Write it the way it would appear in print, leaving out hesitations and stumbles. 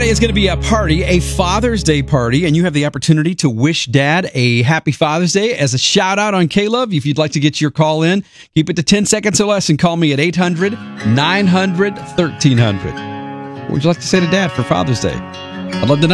Friday is going to be a party, a Father's Day party, and you have the opportunity to wish Dad a happy Father's Day as a shout out on K-Love. If you'd like to get your call in, keep it to 10 seconds or less and call me at 800-900-1300. What would you like to say to Dad for Father's Day? I'd love to know.